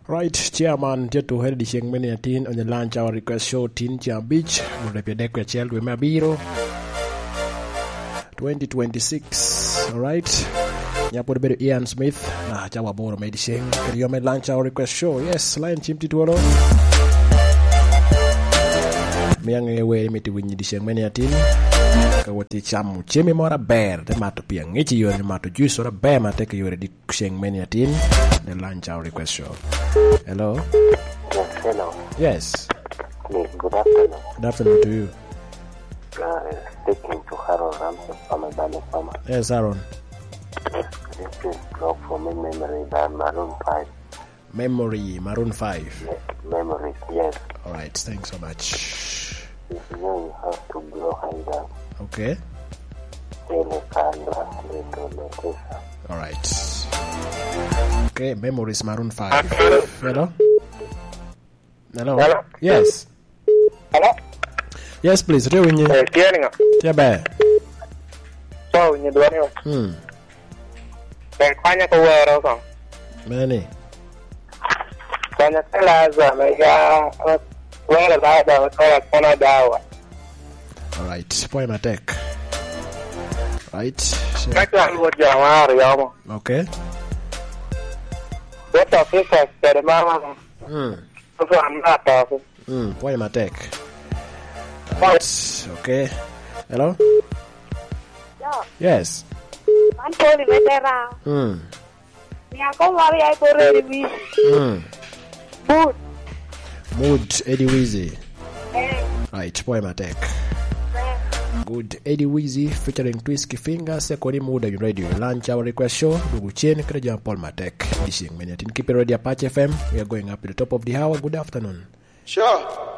Right, chairman, to head the Sheng Mania Tin on the lunch hour request show Tin Jam Beach, Murepedekwe Chel with Mabiro 2026. Alright. Nyapo better Ian Smith. Nah, Jawa Boro made Sheng. You made lunch hour request show. Yes, line Chimti Tuolo. Miang away me to win the Sheng Mania Tin. Kawati Cham Chimmy Mora Bear, the Mato Piang, Ichi, you and Mato Juice or a bear, ma take you the Sheng Mania Tin, the lunch hour request show. Hello? Yes, hello. Yes. Please, good afternoon. Good afternoon to you. Speaking to Harold Ramsey from Adana Farmer. Yes, Aaron. Yes, this is block for me memory by Maroon 5. Memory, Maroon 5. Yes, memories, yes. Alright, thanks so much. This is when you have to blow high down. Okay. Alright. Okay, Memories, Maroon 5. Hello? Hello? Hello? Yes. Hello? Yes, please. Rewinye. Tianinga. Tiabe. So, ni duani. Kanya ko wero ko. Many. Kanya kalaza mega wero da kona dawa. Alright, poema tech. Right. Kaka ngo jamari yamo. Okay. What officer said mama. So I'm not talking. Poema tech. Right. Okay. Hello? Yes. Man poli vetera. Ni ako mari ay ko ready. Mood Eddie Weezy. Right, poema tech. Good Eddie Weezy featuring Twisky Finger, Sekoni Muda in radio. Lunch hour request show. Dugu Chen, Kreja Paul Matek. Dishing Meniatin. Keep it ready, Apache FM. We are going up to the top of the hour. Good afternoon. Sure.